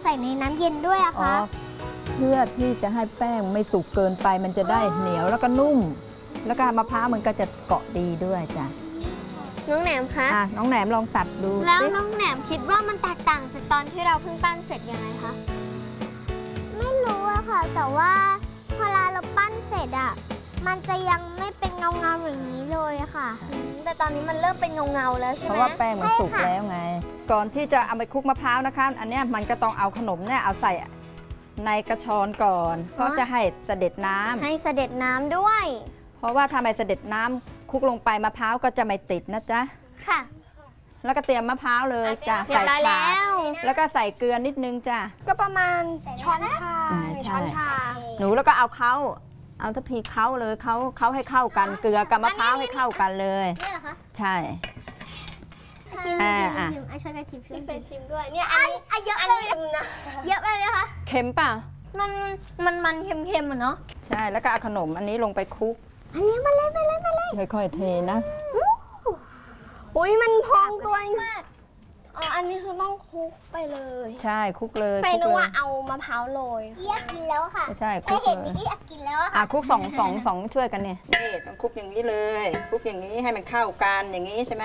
ส่ในน้ำเย็นด้วยอะคะเพื่อที่จะให้แป้งไม่สุกเกินไปมันจะได้เหนียวแล้วก็นุ่ม แล้วก็มะพร้าวมันก็จะเกาะดีด้วยจ้ะน้องแหนมคะน้องแหนมลองตัดดูแล้วน้องแหนมคิดว่ามันแตกต่างจากตอนที่เราเพิ่งปั้นเสร็จยังไงคะไม่รู้อะค่ะแต่ว่าเวลาเราปั้นเสร็จอะมันจะยังไม่เป็นเงาอย่างนี้เลยอะค่ะแต่ตอนนี้มันเริ่มเป็นเงาแล้วใช่ไหมเพราะว่าแป้งมันสุกแล้วไงก่อนที่จะเอาไปคลุกมะพร้าวนะคะอันนี้มันก็ต้องเอาขนมเนี่ยเอาใส่ในกระชอนก่อนเพราะจะให้เสด็จน้ำให้เสด็จน้ำด้วยเพราะว่าถ้าไม่เสด็จน้ำคลุกลงไปมะพร้าวก็จะไม่ติดนะจ๊ะค่ะแล้วก็เตรียมมะพร้าวเลยจ้ะใส่ถาดแล้วก็ใส่เกลือนิดนึงจ้ะก็ประมาณช้อนชาหนูแล้วก็เอาทัพพีเข้าเลยเขาให้เข้ากันเกลือกับมะพร้าวให้เข้ากันเลยนี่เหรอคะใช่ชิมช่วยกันชิมพี่เฟย์ชิมด้วยเนี่ยอันเยอะเลยนะเยอะไปเลยนะคะเค็มป่ะมันเค็มๆอ่ะเนาะใช่แล้วก็เอาขนมอันนี้ลงไปคลุกอันนี้มาเลยค่อยๆเทนะอุ้ยมันพองตัวมากอันนี้คือต้องคลุกไปเลยใช่คลุกเลยเฟย์นึกว่าเอามะพร้าวโรยอยากกินแล้วค่ะใช่คลุกเลยอยากกินแล้วค่ะคลุกสองช่วยกันเนี่ยนี่ต้องคลุกอย่างนี้เลยคลุกอย่างนี้ให้มันเข้ากันอย่างนี้ใช่ไหม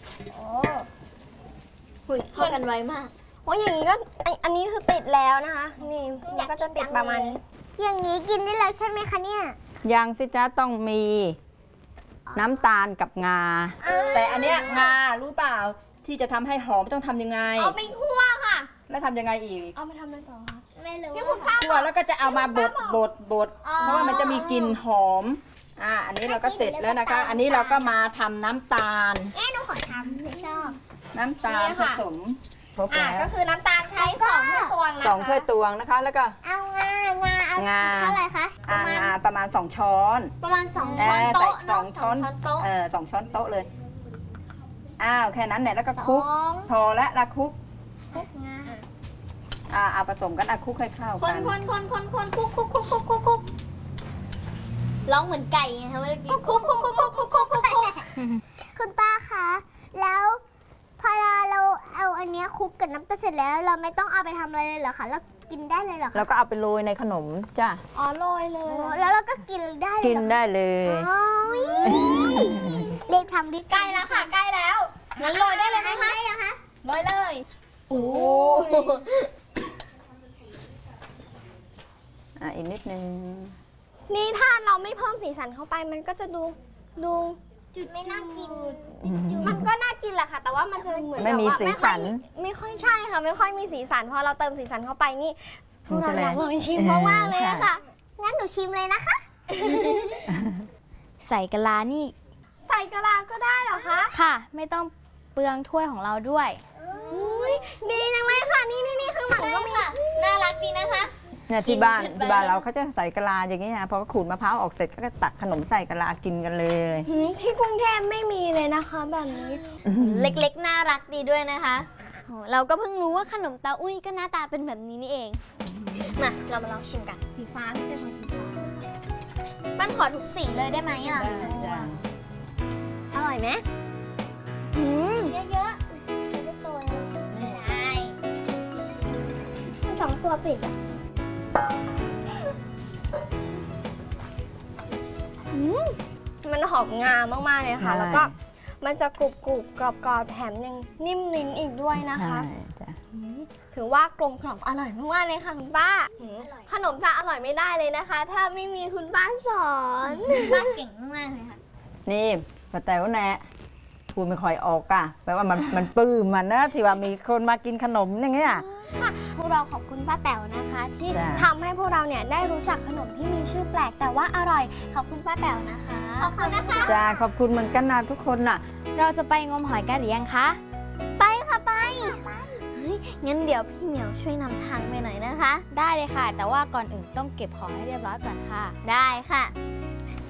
เข้ากันไวมากโอ้ยอย่างนี้ก็อันนี้คือติดแล้วนะคะนี่มันก็จะติดประมาณนี้อย่างนี้กินได้แล้วใช่ไหมคะเนี่ยยังสิจ๊ะต้องมีน้ำตาลกับงาแต่อันเนี้ยงารู้เปล่าที่จะทำให้หอมต้องทำยังไงเอาไปคั่วค่ะแล้วทำยังไงอีกเอาไปทำอะไรต่อคะไม่รู้คั่วแล้วก็จะเอามาบดเพราะว่ามันจะมีกลิ่นหอมอันนี้เราก็เสร็จแล้วนะคะอันนี้เราก็มาทำน้ำตาลหนูขอทำไม่ชอบน้ำตาลผสมครบแล้วก็คือน้ำตาลใช้2 ถ้วยตวงนะคะ 2 ถ้วยตวงนะคะแล้วก็เอางาเท่าไหร่คะประมาณ2 ช้อนประมาณ2 ช้อนโต๊ะ2 ช้อนโต๊ะ 2 ช้อนโต๊ะเลยแค่นั้นแหละแล้วก็คลุกพอแล้วละคลุกเอาผสมกันคลุกให้เข้ากันคนคุกร้องเหมือนไก่ไงคะว่าคุกคุณป้าคะแล้วพอเราเอาอันนี้คลุกกับน้ำตาลเสร็จแล้วเราไม่ต้องเอาไปทำอะไรเลยเหรอคะแล้วกินได้เลยเหรอคะเราก็เอาไปโรยในขนมจ้ะโรยเลยแล้วเราก็กินได้เลยเรียกทำดิใกล้แล้วค่ะใกล้แล้วงั้นโรยได้เลยไหมคะโรยเลยโอ้อีกนิดนึงนี่ถ้าเราไม่เพิ่มสีสันเข้าไปมันก็จะดูจุดไม่น่ากินมันก็น่ากินแหละค่ะแต่ว่ามันจะเหมือนไม่มีสีสันไม่ค่อยใช่ค่ะไม่ค่อยมีสีสันพอเราเติมสีสันเข้าไปนี่พวกเราอยากลองชิมมากเลยค่ะงั้นหนูชิมเลยนะคะใส่กะลานี่ใส่กะลาก็ได้เหรอคะค่ะไม่ต้องเปลืองถ้วยของเราด้วยดีจังเลยค่ะนี่ข้างหลังก็มีน่ารักดีนะคะเนี่ยที่บ้านเราเขาจะใส่กะลาอย่างนี้นะพอขูดมะพร้าวออกเสร็จก็ตักขนมใส่กะลากินกันเลยที่กรุงเทพไม่มีเลยนะคะแบบนี้เล็กๆน่ารักดีด้วยนะคะเราก็เพิ่งรู้ว่าขนมตาอุ้ยก็หน้าตาเป็นแบบนี้นี่เองมาเรามาลองชิมกันสีฟ้าไม่ใช่สีฟ้าปั้นขอทุกสีเลยได้ไหมอร่อยไหมเยอะๆจะตัวได้2 ตัวปิดมันหอมงามากๆเลยค่ะแล้วก็มันจะกรุบกรอบแถมยังนิ่มลิ้นอีกด้วยนะคะถือว่ากลมกล่อมอร่อยมากๆเลยค่ะคุณป้าขนมจะอร่อยไม่ได้เลยนะคะ ถ้าไม่มีคุณป้าสอนป้าเก่งมากเลยค่ะนี่ป้าแต๋วแน่พูดไม่ค่อยออกแปลว่ามันปลื้มมันนะที่ว่ามีคนมากินขนมอย่างเงี้ยค่ะพวกเราขอบคุณป้าแต๋วนะคะที่ทำให้พวกเราเนี่ยได้รู้จักขนมที่มีชื่อแปลกแต่ว่าอร่อยขอบคุณป้าแต๋วนะคะขอบคุณนะคะจ้าขอบคุณเหมือนกันนะทุกคนน่ะเราจะไปงมหอยกันหรือยังคะไปค่ะไปงั้นเดี๋ยวพี่เหมียวช่วยนำทางไปหน่อยนะคะได้เลยค่ะแต่ว่าก่อนอื่นต้องเก็บของให้เรียบร้อยก่อนค่ะได้ค่ะ